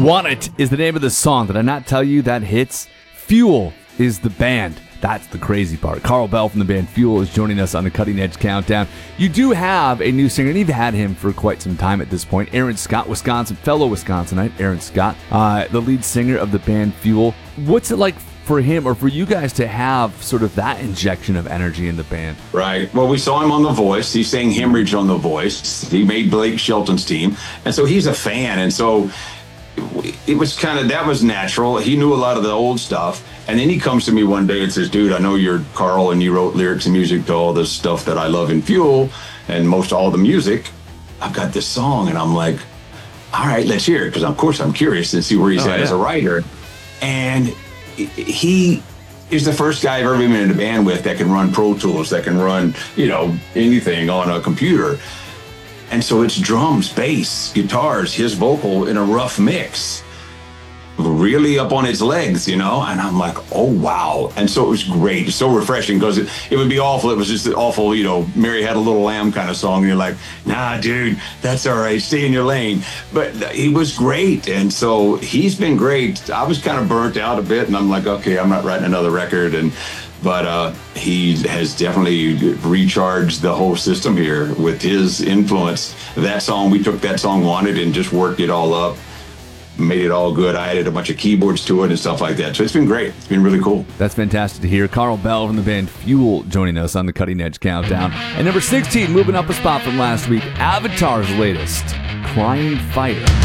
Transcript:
Want It is the name of the song. Did I not tell you that hits? Fuel is the band. That's the crazy part. Carl Bell from the band Fuel is joining us on the Cutting Edge Countdown. You do have a new singer, and you've had him for quite some time at this point. Aaron Scott, fellow Wisconsinite, Aaron Scott, the lead singer of the band Fuel. What's it like for him or for you guys to have sort of that injection of energy in the band? Right. Well, we saw him on The Voice. He sang Hemorrhage on The Voice. He made Blake Shelton's team. And so he's a fan. And so it was that was natural. He knew a lot of the old stuff. And then he comes to me one day and says, dude, I know you're Carl and you wrote lyrics and music to all this stuff that I love in Fuel and most all the music. I've got this song. And I'm like, all right, let's hear it. Because of course I'm curious to see where he's at as a writer. And he is the first guy I've ever been in a band with that can run Pro Tools, that can run, anything on a computer. And so it's drums, bass, guitars, his vocal in a rough mix, really up on its legs, and I'm like, oh, wow. And so it was great. It's so refreshing because it would be awful. It was just an awful, Mary Had a Little Lamb kind of song. And you're like, nah, dude, that's all right. Stay in your lane. But he was great. And so he's been great. I was kind of burnt out a bit and I'm like, okay, I'm not writing another record. But he has definitely recharged the whole system here with his influence. That song, we took that song Wanted and just worked it all up, made it all good. I added a bunch of keyboards to it and stuff like that. So it's been great. It's been really cool. That's fantastic to hear. Carl Bell from the band Fuel joining us on the Cutting Edge Countdown. And number 16, moving up a spot from last week, Avatar's latest, Crying Fire.